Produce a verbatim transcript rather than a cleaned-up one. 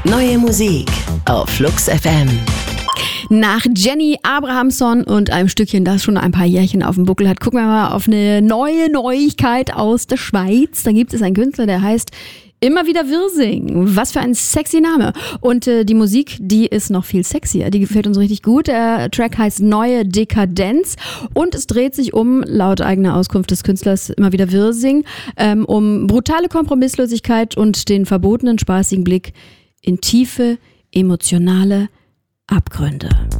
Neue Musik auf Flux F M. Nach Jenny Abrahamson und einem Stückchen, das schon ein paar Jährchen auf dem Buckel hat, gucken wir mal auf eine neue Neuigkeit aus der Schweiz. Da gibt es einen Künstler, der heißt Immer wieder Wirsing. Was für ein sexy Name. Und äh, die Musik, die ist noch viel sexier. Die gefällt uns richtig gut. Der Track heißt Neue Dekadenz und es dreht sich um, laut eigener Auskunft des Künstlers Immer wieder Wirsing, ähm, um brutale Kompromisslosigkeit und den verbotenen spaßigen Blick in tiefe, emotionale Abgründe.